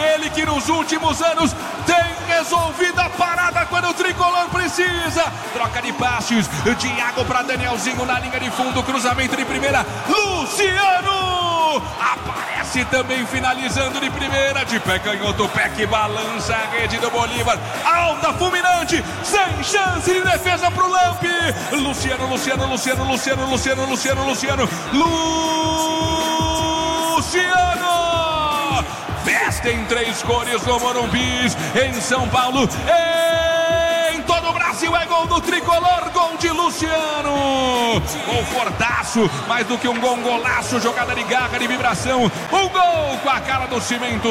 aquele que nos últimos anos tem resolvido a parada quando o tricolor precisa. Troca de passes, Thiago para Danielzinho na linha de fundo, cruzamento de primeira, Luciano aparece também finalizando de primeira, de pé canhoto, pé que balança a rede do Bolívar, alta, fulminante, sem chance de defesa pro Lamp. Luciano, vestem 3 cores no Morumbi, em São Paulo, em todo o Brasil, é gol do tricolor, gol de Luciano, gol fortaço, mais do que um gol, golaço, jogada de garra, de vibração, um gol com a cara do Cimento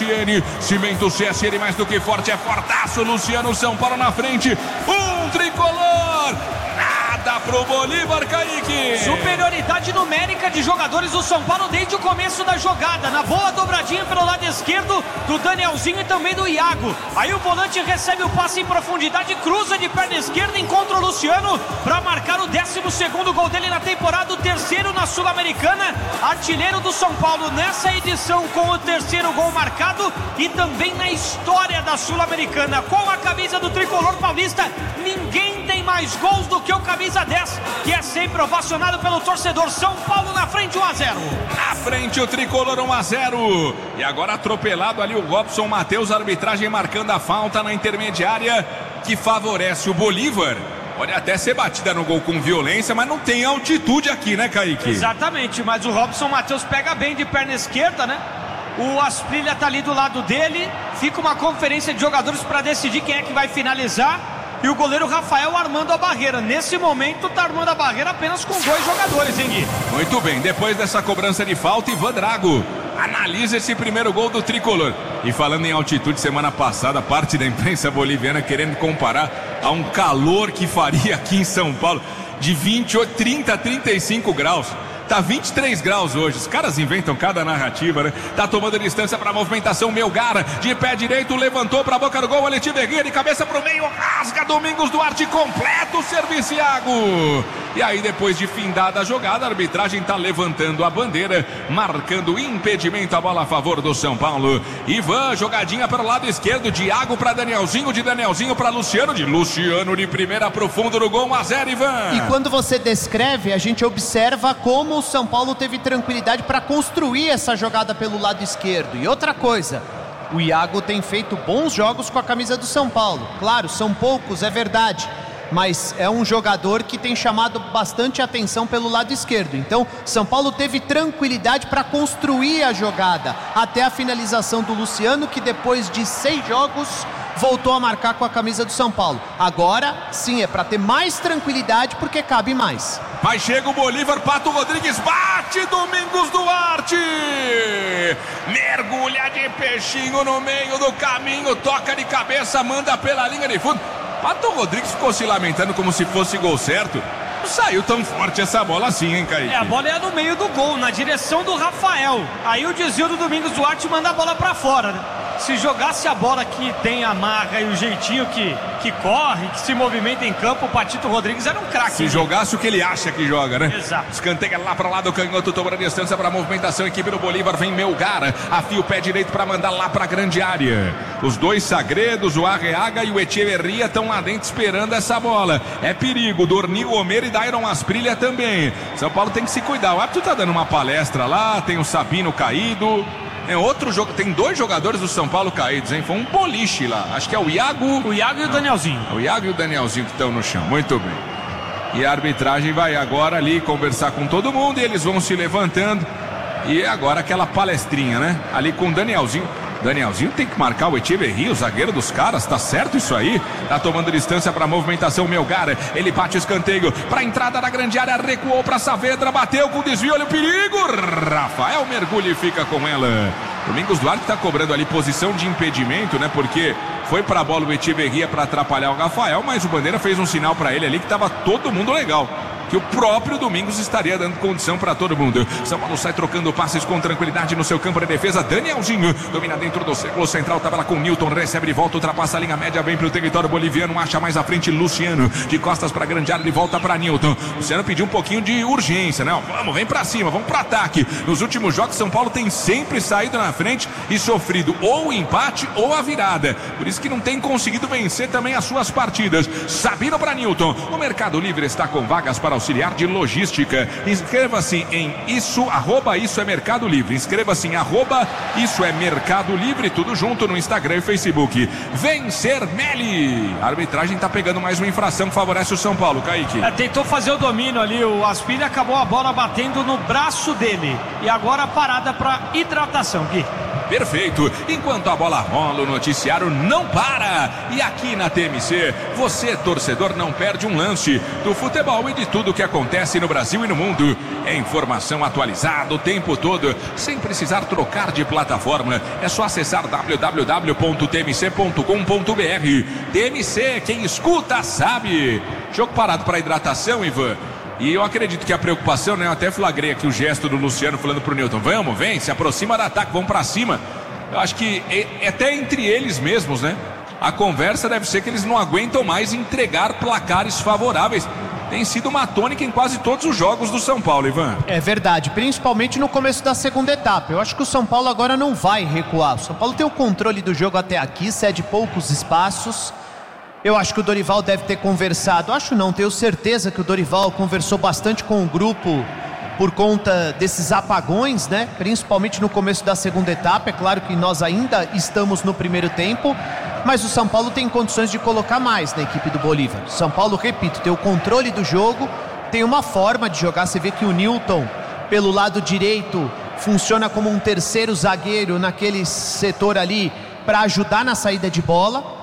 CSN, mais do que forte, é fortaço, Luciano, São Paulo na frente, um tricolor, nada pro Bolívar, Kaique. Superioridade numérica de jogadores do São Paulo desde o começo da jogada, na boa dobradinha pelo lado esquerdo do Danielzinho e também do Iago. Aí o volante recebe o passe em profundidade, cruza de perna esquerda, encontra o Luciano para marcar o 12º gol dele na temporada, o 3º na Sul-Americana, artilheiro do São Paulo nessa edição com o 3º gol marcado e também na história da Sul-Americana. Com a camisa do tricolor paulista, ninguém tem mais gols do que o camisa 10, que é sempre ovacionado pelo torcedor. São Paulo na frente, 1-0. Na frente o tricolor, 1-0. E agora atropelado ali o Robson Matheus, arbitragem marcando a falta na intermediária que favorece o Bolívar. Pode até ser batida no gol com violência, mas não tem altitude aqui, né, Kaique? Exatamente, mas o Robson Matheus pega bem de perna esquerda, né? O Asprilla tá ali do lado dele, fica uma conferência de jogadores para decidir quem é que vai finalizar. E o goleiro Rafael armando a barreira. Nesse momento tá armando a barreira apenas com 2 jogadores, hein, Gui? Muito bem, depois dessa cobrança de falta, Ivan Drago analisa esse primeiro gol do tricolor. E falando em altitude, semana passada, parte da imprensa boliviana querendo comparar a um calor que faria aqui em São Paulo de 28, 30, 35 graus. Tá 23 graus hoje, os caras inventam cada narrativa, né? Tá tomando distância pra movimentação, Melgar, de pé direito, levantou pra boca do gol, Aletiverria de cabeça pro meio, rasga Domingos Duarte, completo o serviço, Iago. E aí depois de findada a jogada, a arbitragem tá levantando a bandeira, marcando impedimento, a bola a favor do São Paulo. Ivan, jogadinha pelo lado esquerdo, de Iago pra Danielzinho, de Danielzinho pra Luciano, de Luciano de primeira pro fundo do gol, 1-0, Ivan. E quando você descreve, a gente observa como o São Paulo teve tranquilidade para construir essa jogada pelo lado esquerdo. E outra coisa, o Iago tem feito bons jogos com a camisa do São Paulo. Claro, são poucos, é verdade, mas é um jogador que tem chamado bastante atenção pelo lado esquerdo. Então, São Paulo teve tranquilidade para construir a jogada até a finalização do Luciano, que depois de 6 jogos voltou a marcar com a camisa do São Paulo. Agora, sim, é para ter mais tranquilidade porque cabe mais. Mas chega o Bolívar, Pato Rodrigues bate, Domingos Duarte mergulha de peixinho no meio do caminho, toca de cabeça, manda pela linha de fundo. Pato Rodrigues ficou se lamentando como se fosse gol certo. Não saiu tão forte essa bola assim, hein, Kaique? A bola é no meio do gol, na direção do Rafael. Aí o desvio do Domingos Duarte manda a bola pra fora, né? Se jogasse a bola que tem a marra e o jeitinho que corre, que se movimenta em campo, o Patito Rodrigues era um craque. Se jogasse o que ele acha que joga, né? Exato. Escanteia lá para lá do canhoto, tomando a distância para a movimentação. Equipe do Bolívar vem Melgar, afia o pé direito para mandar lá para a grande área. Os dois sagredos, o Arreaga e o Echeverria, estão lá dentro esperando essa bola. É perigo, Dornil, Homer e Dairon Asprilla também. São Paulo tem que se cuidar. O árbitro tá dando uma palestra lá, tem o Sabino caído. É outro jogo, tem 2 jogadores do São Paulo caídos, hein? Foi um boliche lá. Acho que é o Iago. O Iago e o Danielzinho. O Iago e o Danielzinho que estão no chão. Muito bem. E a arbitragem vai agora ali conversar com todo mundo e eles vão se levantando. E agora aquela palestrinha, né? Ali com o Danielzinho. Danielzinho tem que marcar o Echeverria, o zagueiro dos caras, tá certo isso aí? Tá tomando distância pra movimentação, Melgar, ele bate o escanteio pra entrada da grande área, recuou pra Saavedra, bateu com desvio, olha o perigo, Rafael mergulha e fica com ela. Domingos Duarte tá cobrando ali posição de impedimento, né? Porque foi pra bola o Echeverria pra atrapalhar o Rafael, mas o Bandeira fez um sinal pra ele ali que tava todo mundo legal. que o próprio Domingos estaria dando condição para todo mundo. São Paulo sai trocando passes com tranquilidade no seu campo de defesa. Danielzinho domina dentro do círculo central, tabela com Newton, recebe de volta, ultrapassa a linha média, vem para o território boliviano, acha mais à frente Luciano, de costas para a grande área, ele volta para Newton. Luciano pediu um pouquinho de urgência, né? Vamos, vem para cima, vamos para ataque. Nos últimos jogos, São Paulo tem sempre saído na frente e sofrido ou o empate ou a virada. Por isso que não tem conseguido vencer também as suas partidas. Sabino para Newton. O Mercado Livre está com vagas para auxiliar de logística. Inscreva-se em isso é Mercado Livre. Inscreva-se em isso é Mercado Livre, tudo junto no Instagram e Facebook. Vencer Meli. A arbitragem está pegando mais uma infração que favorece o São Paulo, Kaique. Tentou fazer o domínio ali, o Aspilha acabou a bola batendo no braço dele. E agora parada para hidratação, Gui. Perfeito. Enquanto a bola rola, o noticiário não para. E aqui na TMC, você, torcedor, não perde um lance do futebol e de tudo que acontece no Brasil e no mundo. É informação atualizada o tempo todo, sem precisar trocar de plataforma. É só acessar www.tmc.com.br. TMC, quem escuta sabe. Jogo parado para hidratação, Ivan. E eu acredito que a preocupação, né? Eu até flagrei aqui o gesto do Luciano falando pro Newton: vamos, vem, se aproxima do ataque, vamos pra cima. Eu acho que até entre eles mesmos, né? A conversa deve ser que eles não aguentam mais entregar placares favoráveis. Tem sido uma tônica em quase todos os jogos do São Paulo, Ivan. É verdade, principalmente no começo da segunda etapa. Eu acho que o São Paulo agora não vai recuar. O São Paulo tem o controle do jogo até aqui, cede poucos espaços. Eu acho que o Dorival deve ter conversado, tenho certeza que o Dorival conversou bastante com o grupo por conta desses apagões, né? Principalmente no começo da segunda etapa. É claro que nós ainda estamos no primeiro tempo, mas o São Paulo tem condições de colocar mais na equipe do Bolívar. O São Paulo, repito, tem o controle do jogo, tem uma forma de jogar. Você vê que o Newton, pelo lado direito, funciona como um terceiro zagueiro naquele setor ali para ajudar na saída de bola.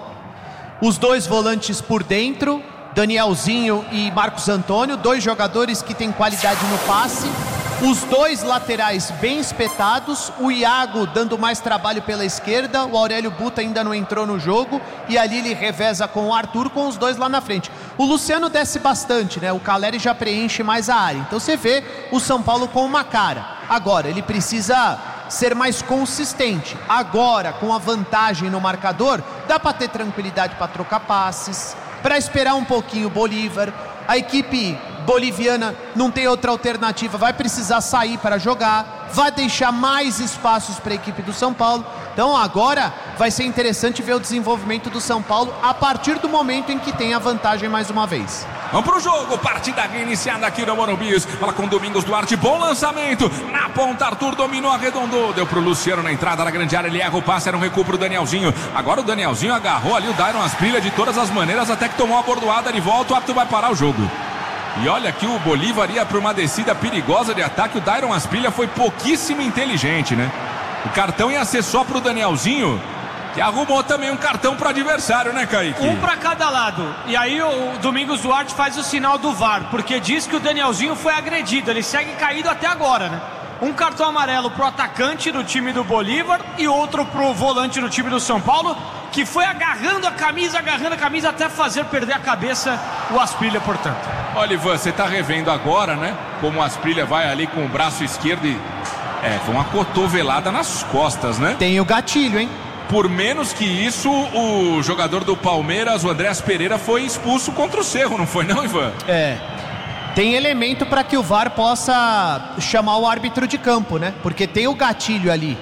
Os dois volantes por dentro, Danielzinho e Marcos Antônio, dois jogadores que têm qualidade no passe. Os dois laterais bem espetados, o Iago dando mais trabalho pela esquerda, o Aurélio Buta ainda não entrou no jogo e ali ele reveza com o Arthur, com os dois lá na frente. O Luciano desce bastante, né? O Caleri já preenche mais a área. Então você vê o São Paulo com uma cara. Agora, ele precisa ser mais consistente. Agora, com a vantagem no marcador, dá para ter tranquilidade para trocar passes, para esperar um pouquinho o Bolívar. A equipe boliviana não tem outra alternativa, vai precisar sair para jogar, vai deixar mais espaços para a equipe do São Paulo. Então agora vai ser interessante ver o desenvolvimento do São Paulo a partir do momento em que tem a vantagem mais uma vez. Vamos pro jogo, partida reiniciada aqui no Morumbi. Fala com Domingos Duarte, bom lançamento. Na ponta, Arthur dominou, arredondou. Deu pro Luciano na entrada da grande área, ele erra o passe, era um recuo pro Danielzinho. Agora o Danielzinho agarrou ali o Dairon Asprilha de todas as maneiras, até que tomou a bordoada de volta, o árbitro vai parar o jogo. E olha que o Bolívar ia para uma descida perigosa de ataque, o Dairon Asprilha foi pouquíssimo inteligente, né? O cartão ia ser só pro Danielzinho, que arrumou também um cartão para o adversário, né, Kaique? Um para cada lado. E aí o Domingos Duarte faz o sinal do VAR, porque diz que o Danielzinho foi agredido. Ele segue caído até agora, né? Um cartão amarelo pro atacante do time do Bolívar e outro pro volante do time do São Paulo, que foi agarrando a camisa até fazer perder a cabeça o Asprilha, portanto. Olha, Ivan, você tá revendo agora, né? Como o Asprilha vai ali com o braço esquerdo e... foi uma cotovelada nas costas, né? Tem o gatilho, hein? Por menos que isso, o jogador do Palmeiras, o Andréas Pereira, foi expulso contra o Cerro, não foi não, Ivan? Tem elemento para que o VAR possa chamar o árbitro de campo, né? Porque tem o gatilho ali.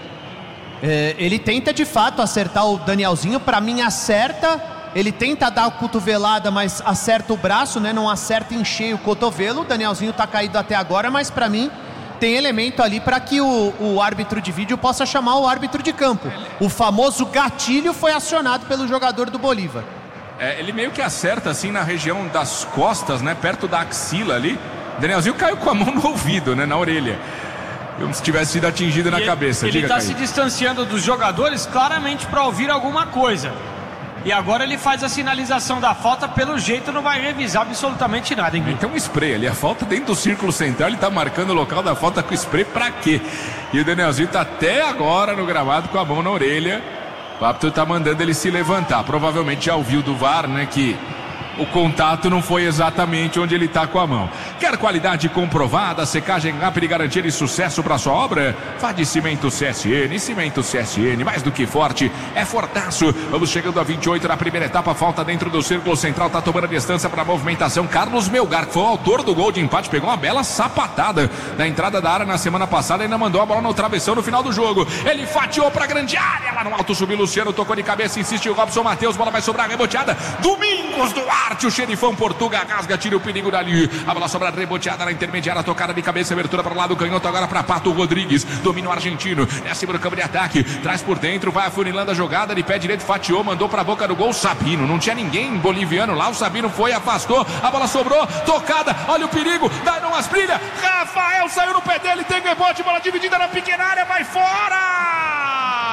Ele tenta de fato acertar o Danielzinho, para mim acerta. Ele tenta dar a cotovelada, mas acerta o braço, né? Não acerta em cheio o cotovelo. O Danielzinho tá caído até agora, mas para mim tem elemento ali para que o árbitro de vídeo possa chamar o árbitro de campo. O famoso gatilho foi acionado pelo jogador do Bolívar. Ele meio que acerta assim na região das costas, né? Perto da axila ali. O Danielzinho caiu com a mão no ouvido, né? Na orelha. Como se tivesse sido atingido na cabeça. Ele está se distanciando dos jogadores claramente para ouvir alguma coisa. E agora ele faz a sinalização da falta, pelo jeito não vai revisar absolutamente nada, hein? Tem um spray ali, a falta dentro do círculo central, ele tá marcando o local da falta com spray pra quê? E o Danielzinho tá até agora no gramado com a mão na orelha. O árbitro tá mandando ele se levantar. Provavelmente já ouviu do VAR, né, que o contato não foi exatamente onde ele está com a mão. Quer qualidade comprovada, secagem rápida e garantia de sucesso para sua obra? Vá de Cimento CSN. Cimento CSN, mais do que forte, é fortaço. Vamos chegando a 28 na primeira etapa, falta dentro do círculo central, tá tomando a distância para a movimentação. Carlos Melgar, que foi o autor do gol de empate, pegou uma bela sapatada na entrada da área na semana passada, ainda mandou a bola no travessão no final do jogo. Ele fatiou para a grande área, lá no alto subiu Luciano, tocou de cabeça, insiste o Robson Matheus, bola vai sobrar reboteada. Domingos Duarte, o xerifão Portuga rasga, tira o perigo dali. A bola sobra reboteada na intermediária, tocada de cabeça, abertura para o lado canhoto, agora para Pato Rodrigues, domina o argentino, desce para o campo de ataque, traz por dentro, vai afunilando a jogada, de pé direito, fatiou, mandou para a boca do gol, Sabino, não tinha ninguém boliviano lá, o Sabino foi, afastou, a bola sobrou, tocada, olha o perigo, dá umas brilha, Rafael saiu no pé dele, tem rebote, bola dividida na pequena área, vai fora!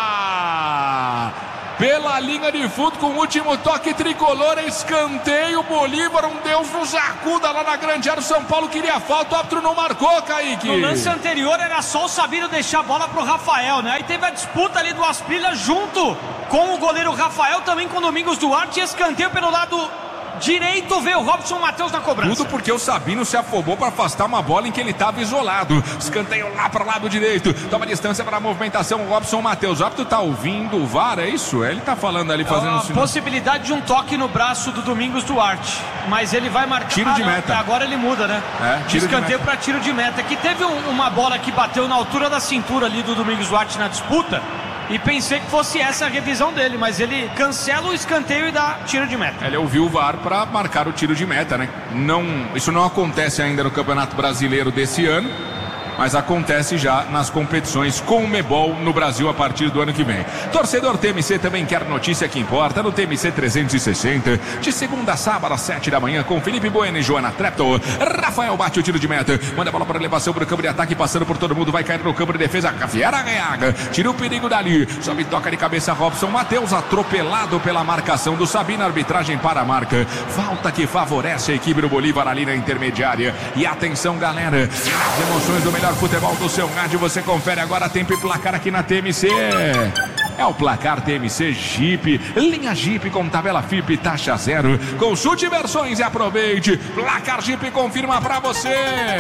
Pela linha de fundo com o último toque tricolor, escanteio, Bolívar, um Deus nos acuda lá na grande área, o São Paulo queria falta, o árbitro não marcou, Kaique. No lance anterior era só o Sabino deixar a bola pro Rafael, né? Aí teve a disputa ali do Asprilla junto com o goleiro Rafael, também com o Domingos Duarte, escanteio pelo lado direito, veio o Robson Matheus na cobrança. Tudo porque o Sabino se afobou para afastar uma bola em que ele estava isolado. Escanteio lá para o lado direito. Toma distância para a movimentação. O Robson Matheus. O árbitro está ouvindo o VAR, é isso? Ele está falando ali, fazendo a possibilidade de um toque no braço do Domingos Duarte. Mas ele vai marcar. Tiro de meta. Agora ele muda, né? De escanteio para tiro de meta. Que teve uma bola que bateu na altura da cintura ali do Domingos Duarte na disputa. E pensei que fosse essa a revisão dele, mas ele cancela o escanteio e dá tiro de meta. Ele ouviu o VAR para marcar o tiro de meta, né? Isso não acontece ainda no Campeonato Brasileiro desse ano, mas acontece já nas competições Conmebol no Brasil a partir do ano que vem. Torcedor TMC também quer notícia que importa no TMC 360, de segunda a sábado às 7 da manhã, com Felipe Bueno e Joana Trepto. Rafael bate o tiro de meta, manda a bola para elevação para o campo de ataque, passando por todo mundo, vai cair no campo de defesa. Cafiera Reaga, tira o perigo dali, sobe, toca de cabeça Robson Matheus, atropelado pela marcação do Sabino, arbitragem para a marca. Falta que favorece a equipe do Bolívar ali na intermediária. E atenção, galera, as emoções do melhor futebol do seu rádio, você confere agora, tempo e placar aqui na TMC. É o placar TMC Jeep, linha Jeep com tabela FIP, taxa zero. Consulte versões e aproveite. Placar Jeep confirma pra você.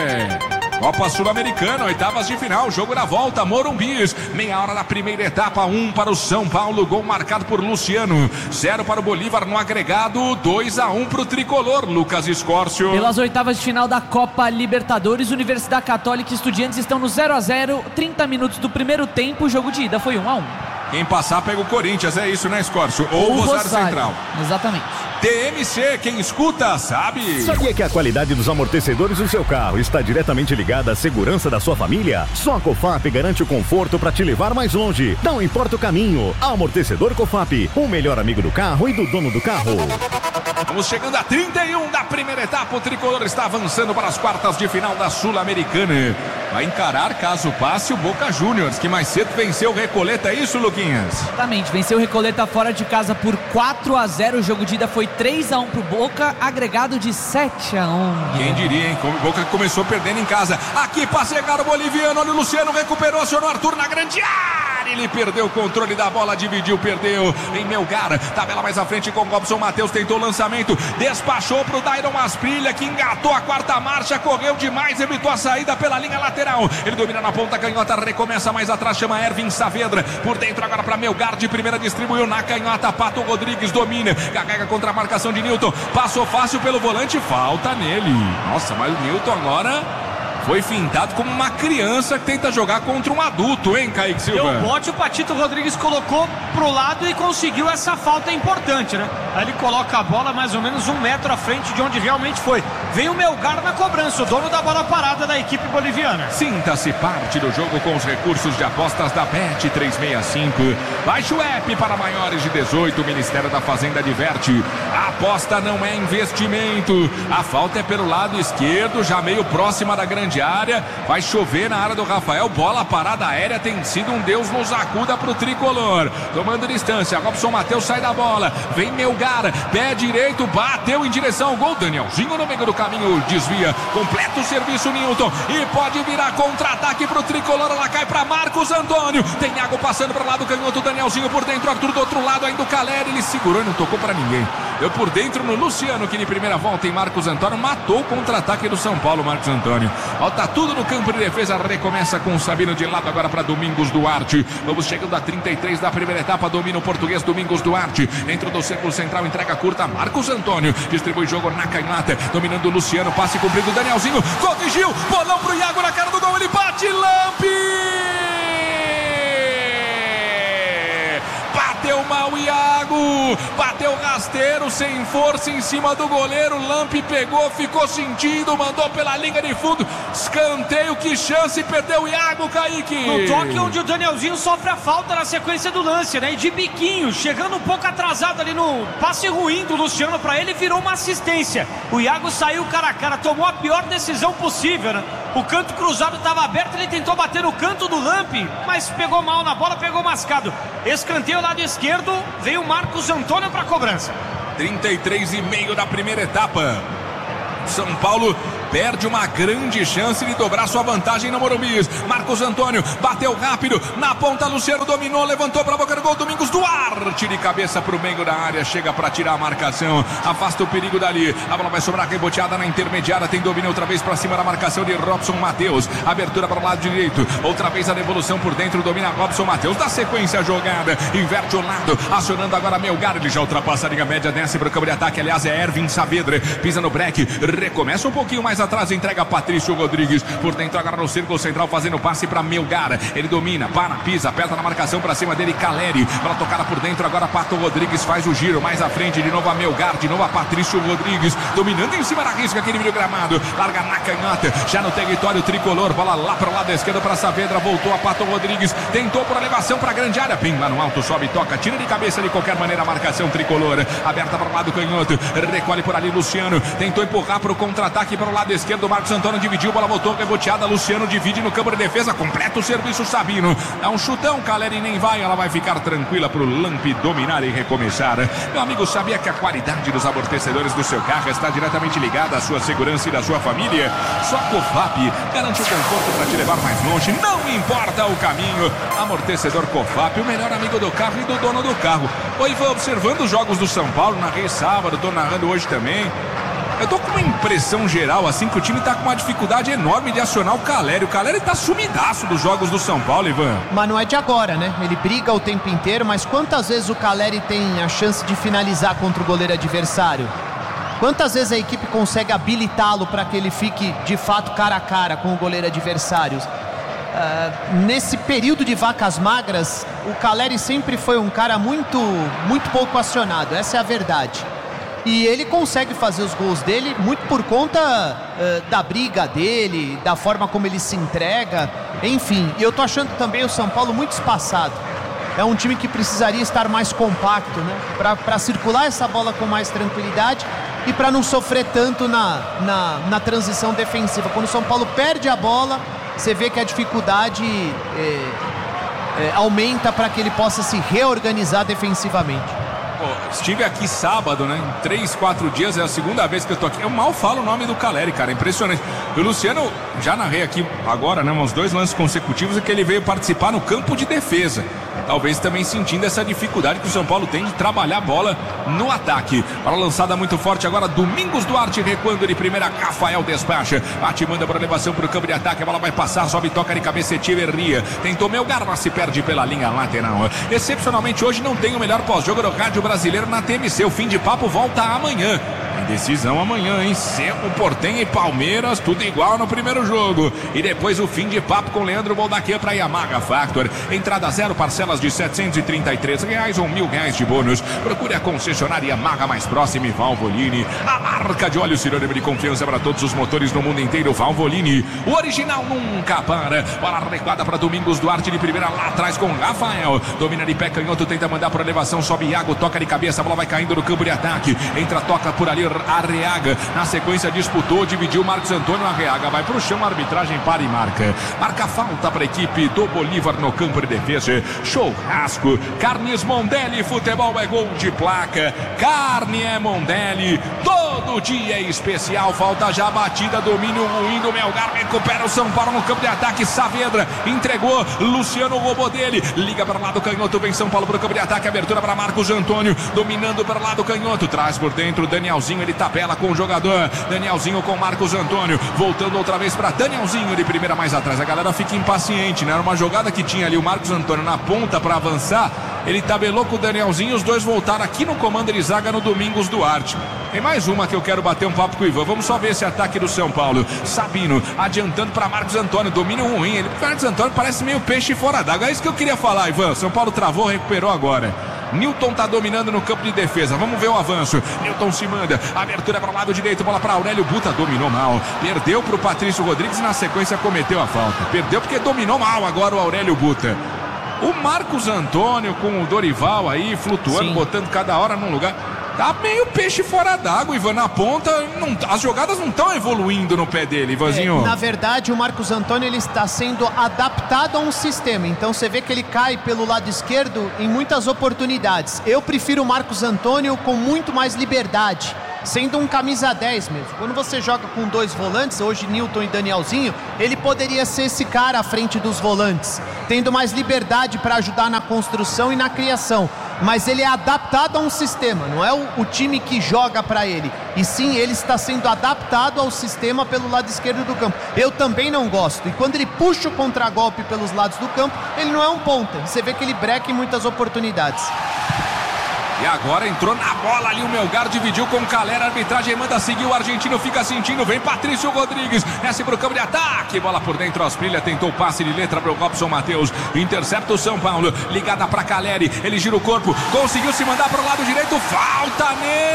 Copa Sul-Americana, oitavas de final, jogo da volta, Morumbis, meia hora da primeira etapa, 1 para o São Paulo, gol marcado por Luciano, 0 para o Bolívar no agregado, 2-1 para o Tricolor, Lucas Escórcio. Pelas oitavas de final da Copa Libertadores, Universidade Católica e Estudiantes estão no 0-0, 30 minutos do primeiro tempo, o jogo de ida foi 1-1. Quem passar pega o Corinthians, é isso, né, Escórcio? Ou o Rosário Central. Exatamente. TMC, quem escuta sabe. Sabia que a qualidade dos amortecedores do seu carro está diretamente ligada à segurança da sua família? Só a Cofap garante o conforto para te levar mais longe. Não importa o caminho. Amortecedor Cofap, o melhor amigo do carro e do dono do carro. Vamos chegando a 31 da primeira etapa. O Tricolor está avançando para as quartas de final da Sul-Americana. Vai encarar, caso passe, o Boca Juniors, que mais cedo venceu o Recoleta. É isso, Luquinhas? Exatamente, venceu o Recoleta fora de casa por 4-0. O jogo de ida foi 3-1 pro Boca, agregado de 7-1. Quem diria, hein? Como o Boca começou perdendo em casa. Aqui para chegar o boliviano. Olha o Luciano, recuperou, acionou Arthur na grande área. Ele perdeu o controle da bola, dividiu, perdeu em Melgar. Tabela mais à frente com o Robson Matheus, tentou o lançamento, despachou pro Dairon Asprilla, que engatou a quarta marcha, correu demais, evitou a saída pela linha lateral. Ele domina na ponta canhota, recomeça mais atrás, chama Ervin Saavedra. Por dentro agora para Melgar, de primeira distribuiu na canhota, Pato Rodrigues domina, carrega contra a marcação de Newton, passou fácil pelo volante, falta nele. Nossa, mas o Newton agora foi fintado como uma criança que tenta jogar contra um adulto, hein, Kaique Silva? Deu bote, o Patito Rodrigues colocou pro lado e conseguiu essa falta importante, né? Aí ele coloca a bola mais ou menos 1 metro à frente de onde realmente foi. Vem o Melgar na cobrança, o dono da bola parada da equipe boliviana. Sinta-se parte do jogo com os recursos de apostas da Bet365. Baixe o app para maiores de 18, o Ministério da Fazenda adverte. A aposta não é investimento. A falta é pelo lado esquerdo, já meio próxima da grande área, vai chover na área do Rafael, bola parada aérea, tem sido um Deus nos acuda pro Tricolor, tomando distância, Robson Matheus sai da bola, vem Melgar, pé direito, bateu em direção ao gol, Danielzinho no meio do caminho, desvia, completa o serviço Newton, e pode virar contra-ataque pro Tricolor, ela cai pra Marcos Antônio, tem água passando para o lado canhoto, Danielzinho por dentro, Arthur do outro lado, ainda o Caleri, ele segurou e não tocou para ninguém. deu por dentro no Luciano, que de primeira volta em Marcos Antônio matou o contra-ataque do São Paulo. Marcos Antônio, tá tudo no campo de defesa, recomeça com o Sabino de lado agora para Domingos Duarte. Vamos chegando a 33 da primeira etapa, domina o português Domingos Duarte, dentro do círculo central, entrega curta, Marcos Antônio, distribui jogo na canhota, dominando o Luciano, passe cumprido, Danielzinho, corrigiu, bolão pro Iago na cara do gol, ele bate, bateu mal o Iago, bateu rasteiro, sem força em cima do goleiro, Lampe pegou, ficou sentindo, mandou pela linha de fundo, escanteio, que chance, perdeu o Iago, Kaique. No toque onde o Danielzinho sofre a falta na sequência do lance, né? E de biquinho, chegando um pouco atrasado ali no passe ruim do Luciano pra ele, virou uma assistência. O Iago saiu cara a cara, tomou a pior decisão possível, né? O canto cruzado estava aberto, ele tentou bater no canto do Lampe, mas pegou mal na bola, pegou mascado. Escanteio lado esquerdo, veio o Marcos Antônio para a cobrança. 33,5 da primeira etapa. São Paulo perde uma grande chance de dobrar sua vantagem no Morumbi. Marcos Antônio bateu rápido na ponta, Luciano dominou, levantou para a boca do gol, Domingos Duarte de cabeça para o meio da área, chega para tirar a marcação, afasta o perigo dali, a bola vai sobrar reboteada na intermediária, tem domínio outra vez para cima da marcação de Robson Matheus, abertura para o lado direito, outra vez a devolução por dentro, domina Robson Matheus, dá sequência a jogada, inverte o lado, acionando agora Melgar, ele já ultrapassa a linha média, desce para o campo de ataque, aliás é Ervin Saavedra, pisa no break, recomeça um pouquinho mais atrás, entrega Patrício Rodrigues, por dentro agora no círculo central, fazendo passe para Melgar, ele domina, para, pisa, aperta na marcação para cima dele, Caleri, ela tocada por dentro, agora Pato Rodrigues faz o giro, mais à frente, de novo a Melgar, de novo a Patrício Rodrigues, dominando em cima da risca, aquele meio gramado, larga na canhota, já no território tricolor, bola lá para o lado esquerdo para Saavedra, voltou a Pato Rodrigues, tentou por elevação para a grande área, pim lá no alto, sobe, toca, tira de cabeça de qualquer maneira a marcação tricolor, aberta para o lado canhoto, recolhe por ali Luciano, tentou empurrar para o contra-ataque para o lado esquerdo, Marcos Antônio dividiu, bola voltou, reboteada, Luciano divide no campo de defesa, completa o serviço Sabino, dá um chutão, Caleri nem vai, ela vai ficar tranquila para o Lampe dominar e recomeçar. Meu amigo, sabia que a qualidade dos amortecedores do seu carro está diretamente ligada à sua segurança e da sua família? Só a Cofap garante o conforto para te levar mais longe, não importa o caminho. Amortecedor Cofap, o melhor amigo do carro e do dono do carro. Oi, vou observando os jogos do São Paulo, narrei sábado, tô narrando hoje também. Eu tô com uma impressão geral, assim, que o time tá com uma dificuldade enorme de acionar o Caleri. O Caleri tá sumidaço dos jogos do São Paulo, Ivan. Mas não é de agora, né? Ele briga o tempo inteiro, mas quantas vezes o Caleri tem a chance de finalizar contra o goleiro adversário? Quantas vezes a equipe consegue habilitá-lo para que ele fique, de fato, cara a cara com o goleiro adversário? Nesse período de vacas magras, o Caleri sempre foi um cara muito pouco acionado, essa é a verdade. E ele consegue fazer os gols dele muito por conta da briga dele, da forma como ele se entrega, enfim. E eu tô achando também o São Paulo muito espaçado. É um time que precisaria estar mais compacto, né? Para circular essa bola com mais tranquilidade e para não sofrer tanto na transição defensiva. Quando o São Paulo perde a bola, você vê que a dificuldade aumenta para que ele possa se reorganizar defensivamente. Estive aqui sábado, né? Em 3, 4 dias, é a segunda vez que eu tô aqui. Eu mal falo o nome do Caleri, cara, impressionante. O Luciano, já narrei aqui agora, né? Uns 2 lances consecutivos, é que ele veio participar no campo de defesa. Talvez também sentindo essa dificuldade que o São Paulo tem de trabalhar a bola no ataque. Bola lançada muito forte agora, Domingos Duarte recuando de primeira, Rafael despacha. Bate, manda para elevação para o campo de ataque, a bola vai passar, sobe, toca de cabeça, Echeverria. Tentou Melgar, mas se perde pela linha lateral. Excepcionalmente hoje não tem o melhor pós-jogo do rádio brasileiro na TMC. O fim de papo volta amanhã. Decisão amanhã, hein? Cerro, Portenha e Palmeiras, tudo igual no primeiro jogo. E depois o fim de papo com Leandro Boldaquê para Yamaha Factor. Entrada 0, parcelas de R$733 ou R$1.000 de bônus. Procure a concessionária Yamaha mais próxima e Valvoline. A marca de óleo sinônimo de confiança para todos os motores no mundo inteiro, Valvoline. O original nunca para. Bola recuada para Domingos Duarte de primeira lá atrás com Rafael. Domina de pé canhoto, tenta mandar por elevação, sobe Iago, toca de cabeça, a bola vai caindo no campo de ataque. Entra, toca por ali Arreaga. Na sequência disputou, dividiu Marcos Antônio. Arreaga vai pro chão, a arbitragem para e marca. Marca falta para a equipe do Bolívar no campo de defesa. Churrasco. Carnes Mondelli, futebol é gol de placa. Carne é Mondelli. Todo dia é especial. Falta já a batida, domínio ruim do Melgar. Recupera o São Paulo no campo de ataque. Saavedra entregou. Luciano roubou dele. Liga para o lado canhoto. Vem São Paulo para o campo de ataque. Abertura para Marcos Antônio. Dominando para o lado canhoto. Traz por dentro Danielzinho. Ele tabela com o jogador. Danielzinho com Marcos Antônio. Voltando outra vez para Danielzinho. De primeira mais atrás. A galera fica impaciente, né? Era uma jogada que tinha ali o Marcos Antônio na ponta para avançar. Ele tabelou com o Danielzinho. Os dois voltaram aqui no comando de zaga no Domingos Duarte. Tem mais uma que eu quero bater um papo com o Ivan. Vamos só ver esse ataque do São Paulo. Sabino adiantando para Marcos Antônio. Domínio ruim. Marcos Antônio parece meio peixe fora d'água. É isso que eu queria falar, Ivan. São Paulo travou, recuperou agora. Newton tá dominando no campo de defesa. Vamos ver o avanço. Newton se manda. Abertura para o lado direito. Bola para Aurélio Buta. Dominou mal. Perdeu para o Patrício Rodrigues e na sequência cometeu a falta. Perdeu porque dominou mal agora o Aurélio Buta. O Marcos Antônio com o Dorival aí flutuando, botando cada hora num lugar. Tá meio peixe fora d'água, Ivan, na ponta. As jogadas não estão evoluindo no pé dele, Ivanzinho. Na verdade, o Marcos Antônio ele está sendo adaptado a um sistema. Então você vê que ele cai pelo lado esquerdo em muitas oportunidades. Eu prefiro o Marcos Antônio com muito mais liberdade, sendo um camisa 10 mesmo. Quando você joga com dois volantes, hoje Newton e Danielzinho, ele poderia ser esse cara à frente dos volantes, tendo mais liberdade para ajudar na construção e na criação. Mas ele é adaptado a um sistema, não é o time que joga para ele, e sim ele está sendo adaptado ao sistema pelo lado esquerdo do campo. Eu também não gosto, e quando ele puxa o contragolpe pelos lados do campo, ele não é um ponta, você vê que ele breca em muitas oportunidades. E agora entrou na bola ali o Melgar, dividiu com o Calera, a arbitragem manda seguir, o argentino fica sentindo, vem Patrício Rodrigues, desce pro campo de ataque, bola por dentro, Asprilla tentou passe de letra para o Robson Matheus, intercepta o São Paulo, ligada para Caleri, ele gira o corpo, conseguiu se mandar pro lado direito, falta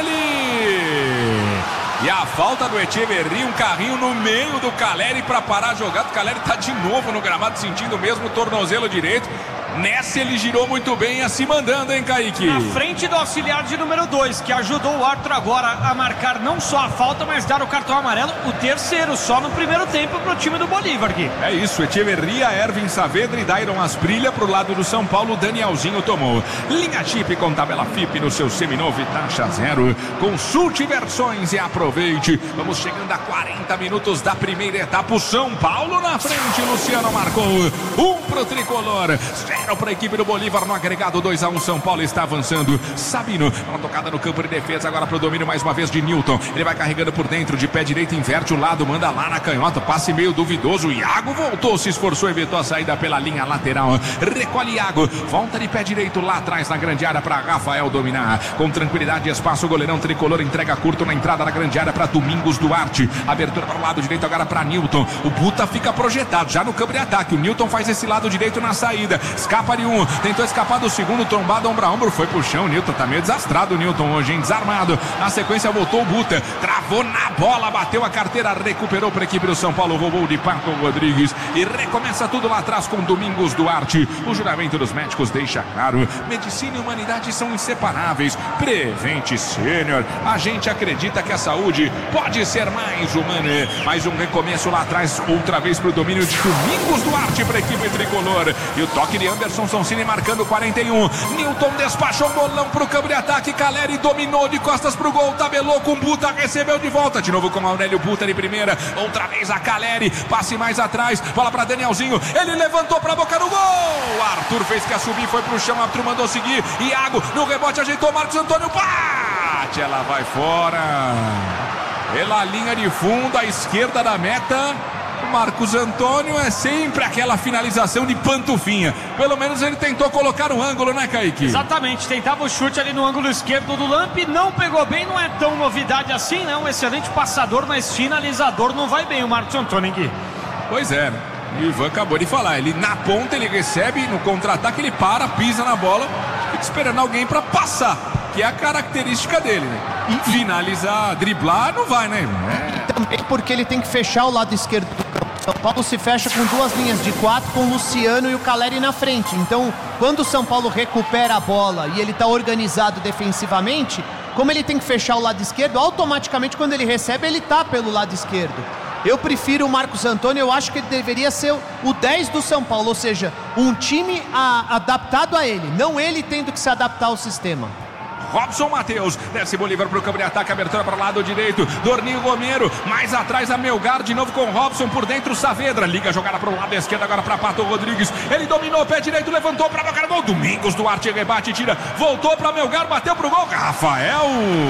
nele! E a falta do Etcheverry, um carrinho no meio do Caleri para parar a jogada. O Caleri tá de novo no gramado, sentindo mesmo o tornozelo direito. Nessa ele girou muito bem, assim mandando, hein, Kaique? Na frente do auxiliar de número 2, que ajudou o árbitro agora a marcar não só a falta, mas dar o cartão amarelo, o terceiro, só no primeiro tempo pro time do Bolívar aqui. É isso, Etcheverria, Ervin Saavedra e Dairon Asprilla pro lado do São Paulo, Danielzinho tomou. Linha Chip com tabela FIP no seu seminovo e taxa zero. Consulte versões e aproveite. Vamos chegando a 40 minutos da primeira etapa. O São Paulo na frente, Luciano marcou. 1 pro tricolor, 0 para a equipe do Bolívar no agregado. 2-1, São Paulo está avançando. Sabino, uma tocada no campo de defesa, agora para o domínio mais uma vez de Newton. Ele vai carregando por dentro, de pé direito, inverte o lado, manda lá na canhota, passe meio duvidoso. Iago voltou, se esforçou, evitou a saída pela linha lateral. Recolhe Iago, volta de pé direito lá atrás na grande área para Rafael dominar. Com tranquilidade e espaço, o goleirão tricolor entrega curto na entrada da grande área para Domingos Duarte. Abertura para o lado direito agora para Newton. O Buta fica projetado já no campo de ataque. O Newton faz esse lado direito na saída. Escapa de um, tentou escapar do segundo, trombado ombro a ombro, foi pro chão. O Newton tá meio desastrado, o Newton hoje, hein? Desarmado. Na sequência voltou o Buta, travou na bola, bateu a carteira, recuperou para a equipe do São Paulo, roubou de Paco Rodrigues e recomeça tudo lá atrás com Domingos Duarte. O juramento dos médicos deixa claro: medicina e humanidade são inseparáveis. Prevente Sênior, a gente acredita que a saúde pode ser mais humana. Mais um recomeço lá atrás, outra vez pro domínio de Domingos Duarte para a equipe tricolor. E o toque de Anderson Sonsini marcando 41. Newton despachou um bolão pro campo de ataque. Caleri dominou de costas pro gol, tabelou com Buta, recebeu de volta. De novo com Aurélio Buta de primeira. Outra vez a Caleri, passe mais atrás. Bola pra Danielzinho, ele levantou pra boca do gol. Arthur fez que ia subir, foi pro chão, Arthur mandou seguir. Iago no rebote ajeitou Marcos Antônio, bate, ela vai fora. Pela linha de fundo, à esquerda da meta. Marcos Antônio é sempre aquela finalização de pantufinha. Pelo menos ele tentou colocar um ângulo, né, Kaique? Exatamente, tentava o chute ali no ângulo esquerdo do Lamp, não pegou bem, não é tão novidade assim, né? Um excelente passador, mas finalizador não vai bem o Marcos Antônio aqui. Pois é, o Ivan acabou de falar, ele na ponta, ele recebe, no contra-ataque ele para, pisa na bola, fica esperando alguém para passar, que é a característica dele, né? E finalizar, driblar, não vai, né? Também porque ele tem que fechar o lado esquerdo do campo. São Paulo se fecha com duas linhas de 4, com o Luciano e o Caleri na frente. Então, quando o São Paulo recupera a bola e ele está organizado defensivamente, como ele tem que fechar o lado esquerdo, automaticamente quando ele recebe, ele tá pelo lado esquerdo. Eu prefiro o Marcos Antônio, eu acho que ele deveria ser o 10 do São Paulo, ou seja, um time adaptado a ele, não ele tendo que se adaptar ao sistema. Robson Matheus, desce Bolívar para o campo de ataque, abertura para o lado direito, Dorninho Romero, mais atrás a Melgar, de novo com Robson, por dentro Saavedra, liga a jogada para o lado esquerdo, agora para Pato Rodrigues, ele dominou, pé direito, levantou para Boca do gol, Domingos Duarte rebate, tira, voltou para Melgar, bateu para o gol, Rafael...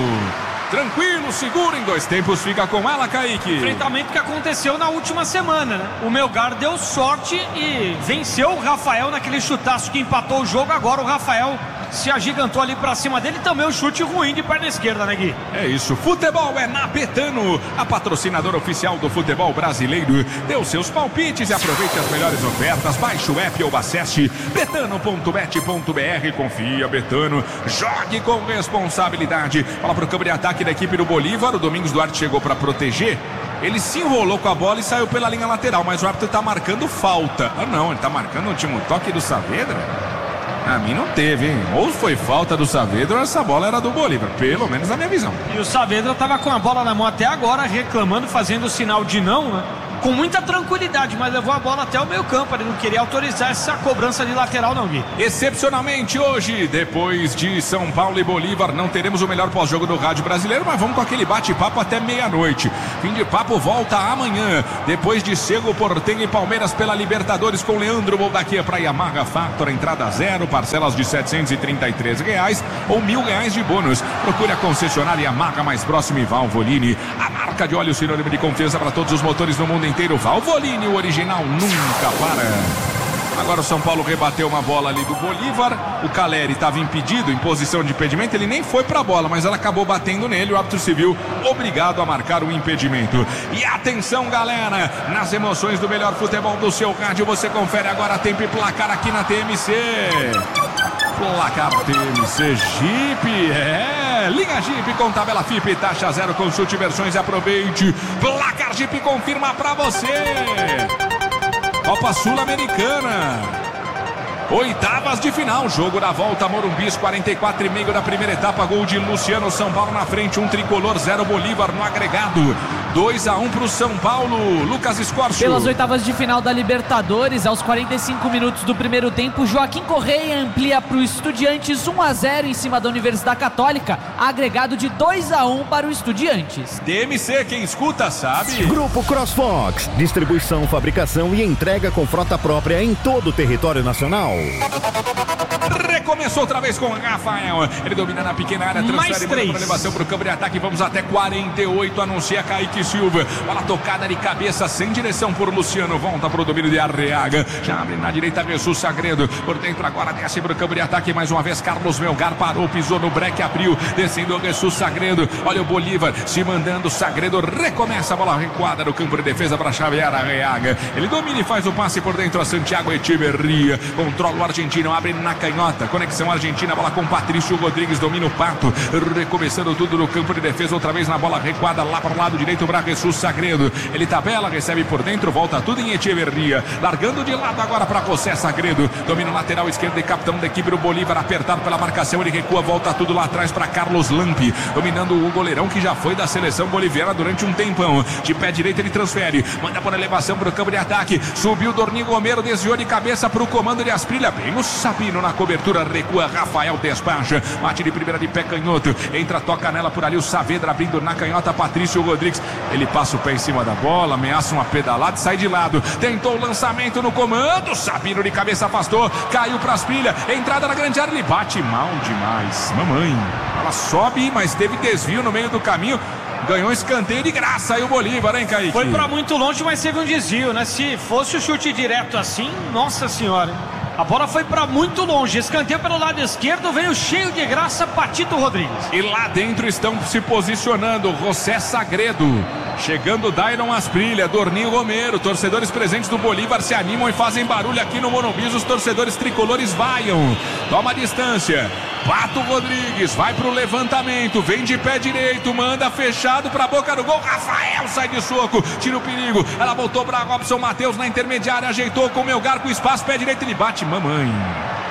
Tranquilo, seguro, em 2 tempos, fica com ela, Kaique. Enfrentamento que aconteceu na última semana, né? O Melgar deu sorte e venceu o Rafael naquele chutaço que empatou o jogo. Agora o Rafael se agigantou ali pra cima dele. Também um chute ruim de perna esquerda, né, Gui? É isso, futebol é na Betano, a patrocinadora oficial do futebol brasileiro. Dê os seus palpites e aproveite as melhores ofertas. Baixe o app ou acesse betano.bet.br. Confia, Betano. Jogue com responsabilidade. Fala pro campo de ataque da equipe do Bolívar. O Domingos Duarte chegou para proteger. Ele se enrolou com a bola e saiu pela linha lateral, mas o árbitro tá marcando falta. Ah não, ele tá marcando o último toque do Saavedra. A mim não teve, hein? Ou foi falta do Saavedra ou essa bola era do Bolívar, pelo menos na minha visão. E o Saavedra tava com a bola na mão até agora, reclamando, fazendo o sinal de não, né? Com muita tranquilidade, mas levou a bola até o meio campo. Ele não queria autorizar essa cobrança de lateral não, Gui. Excepcionalmente hoje, depois de São Paulo e Bolívar, não teremos o melhor pós-jogo do rádio brasileiro, mas vamos com aquele bate-papo até meia-noite. Fim de papo volta amanhã, depois de Cerro Porteño e Palmeiras pela Libertadores, com Leandro Boldaquia para Yamaha Factor, entrada 0, parcelas de R$733 ou R$1.000 de bônus. Procure a concessionária Yamaha mais próxima e Valvoline, a marca de óleo sinônimo de confiança para todos os motores no mundo inteiro. Valvoline, o original nunca para. Agora o São Paulo rebateu uma bola ali do Bolívar. O Caleri estava impedido, em posição de impedimento. Ele nem foi para a bola, mas ela acabou batendo nele. O árbitro civil obrigado a marcar o impedimento. E atenção, galera, nas emoções do melhor futebol do seu rádio, você confere agora tempo e placar aqui na TMC. Placar TMC Jeep, Liga Jeep com tabela FIP, taxa 0, consulte versões e aproveite. Placar Jeep confirma pra você. Copa Sul-Americana. Oitavas de final, jogo da volta, Morumbis, 44,5 da primeira etapa, gol de Luciano, São Paulo na frente, 1 tricolor, 0 Bolívar no agregado, 2-1 pro São Paulo, Lucas Escorcio. Pelas oitavas de final da Libertadores, aos 45 minutos do primeiro tempo, Joaquim Correia amplia pro Estudiantes 1-0 em cima da Universidade Católica, agregado de 2-1 para o Estudiantes. DMC, quem escuta sabe. Grupo CrossFox, distribuição, fabricação e entrega com frota própria em todo o território nacional. Recomeçou outra vez com o Rafael. Ele domina na pequena área, transfere para elevação para o campo de ataque. Vamos até 48, anuncia Kaique Silva. Bola tocada de cabeça, sem direção por Luciano. Volta para o domínio de Arreaga. Já abre na direita, Jesus Sagredo. Por dentro agora desce para o campo de ataque. Mais uma vez Carlos Melgar parou, pisou no breque, abriu. Descendo o Jesus Sagredo. Olha o Bolívar se mandando. Sagredo recomeça a bola recuada no campo de defesa para chavear Arreaga. Ele domina e faz o passe por dentro a Santiago Echeverria. Controla o argentino, abre na canhota. Conexão argentina, bola com Patrício Rodrigues, domina o Pato, recomeçando tudo no campo de defesa, outra vez na bola recuada lá para o lado direito para Jesus Sagredo, ele tabela, recebe por dentro, volta tudo em Echeverria, largando de lado agora para José Sagredo, domina o lateral esquerdo e capitão da equipe do Bolívar, apertado pela marcação, ele recua, volta tudo lá atrás para Carlos Lampi, dominando o goleirão que já foi da seleção boliviana durante um tempão, de pé direito ele transfere, manda por elevação para o campo de ataque, subiu Dorninho Romero, desviou de cabeça para o comando de Asprilla, bem o Sabino na cobertura, recua, Rafael despacha, bate de primeira de pé canhoto, entra, toca nela por ali o Saavedra abrindo na canhota, Patrício Rodrigues, ele passa o pé em cima da bola, ameaça uma pedalada e sai de lado, tentou o lançamento no comando, Sabino de cabeça afastou, caiu para Asprilla, entrada na grande área, ele bate mal demais, mamãe, ela sobe, mas teve desvio no meio do caminho, ganhou escanteio de graça aí o Bolívar, hein, Kaique? Foi pra muito longe, mas teve um desvio, né? Se fosse o chute direto assim, nossa senhora, a bola foi para muito longe, escanteio pelo lado esquerdo, veio cheio de graça, Patito Rodrigues. E lá dentro estão se posicionando José Sagredo, chegando Dairon Asprilla, Dorninho Romero, torcedores presentes do Bolívar se animam e fazem barulho aqui no Morumbi, os torcedores tricolores vaiam, toma distância, Pato Rodrigues, vai pro levantamento, vem de pé direito, manda fechado pra boca do gol, Rafael sai de soco, tira o perigo, ela voltou pra Robson Matheus na intermediária, ajeitou com o Melgar com espaço, pé direito, ele bate, mamãe. A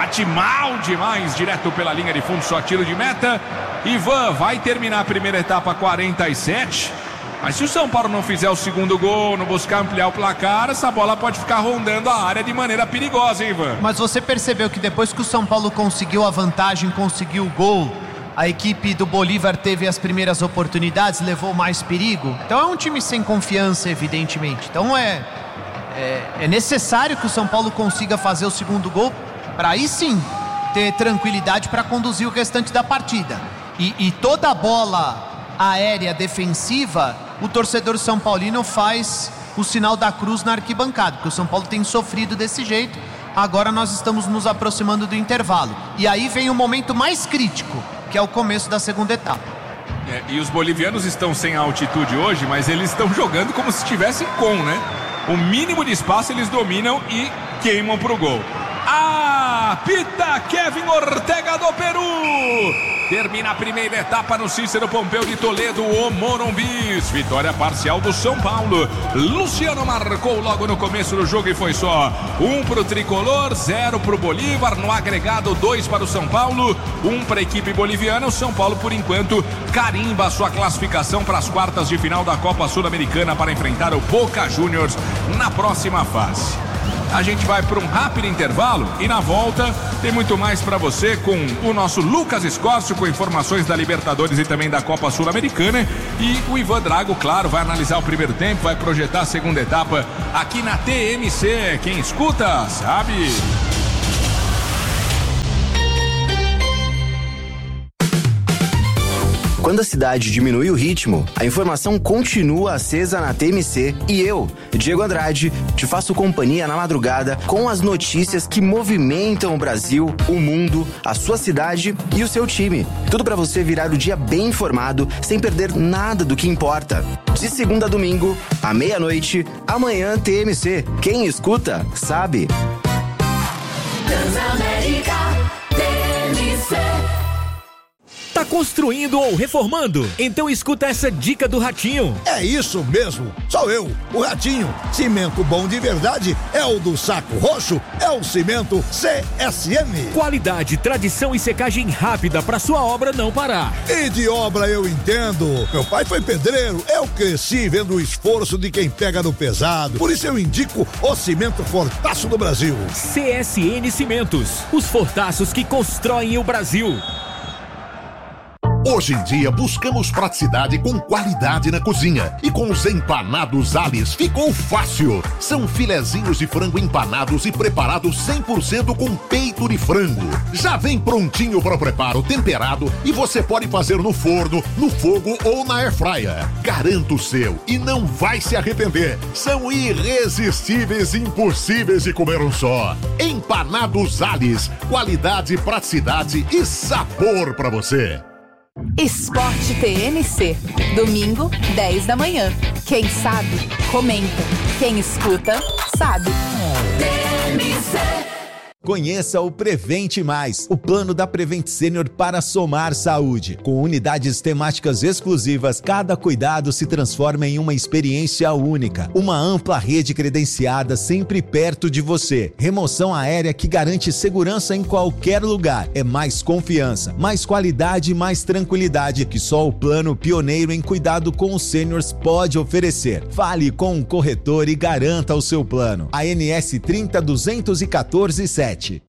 bate mal demais, direto pela linha de fundo, só tiro de meta. Ivan vai terminar a primeira etapa 47. Mas se o São Paulo não fizer o segundo gol, não buscar ampliar o placar, essa bola pode ficar rondando a área de maneira perigosa, hein, Ivan? Mas você percebeu que depois que o São Paulo conseguiu a vantagem, conseguiu o gol, a equipe do Bolívar teve as primeiras oportunidades, levou mais perigo? Então é um time sem confiança, evidentemente. Então é necessário que o São Paulo consiga fazer o segundo gol para aí sim ter tranquilidade para conduzir o restante da partida. E toda a bola aérea defensiva, o torcedor São Paulino faz o sinal da cruz na arquibancada, porque o São Paulo tem sofrido desse jeito. Agora nós estamos nos aproximando do intervalo. E aí vem o momento mais crítico, que é o começo da segunda etapa. E os bolivianos estão sem altitude hoje, mas eles estão jogando como se estivessem com, né? O mínimo de espaço eles dominam e queimam pro gol. Apita Kevin Ortega do Peru. Termina a primeira etapa no Cícero Pompeu de Toledo, o Morumbi. Vitória parcial do São Paulo. Luciano marcou logo no começo do jogo e foi só 1 pro Tricolor, 0 pro Bolívar. No agregado, 2 para o São Paulo, 1 para a equipe boliviana. O São Paulo, por enquanto, carimba a sua classificação para as quartas de final da Copa Sul-Americana para enfrentar o Boca Juniors na próxima fase. A gente vai para um rápido intervalo e na volta tem muito mais para você com o nosso Lucas Escócio, com informações da Libertadores e também da Copa Sul-Americana. E o Ivan Drago, claro, vai analisar o primeiro tempo, vai projetar a segunda etapa aqui na TMC. Quem escuta, sabe. Quando a cidade diminui o ritmo, a informação continua acesa na TMC e eu, Diego Andrade, te faço companhia na madrugada com as notícias que movimentam o Brasil, o mundo, a sua cidade e o seu time. Tudo para você virar o dia bem informado, sem perder nada do que importa. De segunda a domingo, à meia-noite, amanhã TMC. Quem escuta, sabe. Transamérica, TMC. Tá construindo ou reformando? Então escuta essa dica do Ratinho. É isso mesmo, sou eu, o Ratinho. Cimento bom de verdade é o do Saco Roxo, é o cimento CSM. Qualidade, tradição e secagem rápida pra sua obra não parar. E de obra eu entendo. Meu pai foi pedreiro, eu cresci vendo o esforço de quem pega no pesado. Por isso eu indico o cimento Fortaço do Brasil. CSN Cimentos, os fortaços que constroem o Brasil. Hoje em dia buscamos praticidade com qualidade na cozinha. E com os empanados Alice ficou fácil. São filezinhos de frango empanados e preparados 100% com peito de frango. Já vem prontinho para o preparo, temperado, e você pode fazer no forno, no fogo ou na airfryer. Garanta o seu e não vai se arrepender. São irresistíveis e impossíveis de comer um só. Empanados Alice, qualidade, praticidade e sabor para você. Esporte TMC, domingo, 10 da manhã. Quem sabe, comenta. Quem escuta, sabe. TMC. Conheça o Prevente Mais, o plano da Prevent Senior para somar saúde. Com unidades temáticas exclusivas, cada cuidado se transforma em uma experiência única. Uma ampla rede credenciada sempre perto de você. Remoção aérea que garante segurança em qualquer lugar. É mais confiança, mais qualidade e mais tranquilidade que só o plano pioneiro em cuidado com os sêniors pode oferecer. Fale com um corretor e garanta o seu plano. ANS 30 214 7.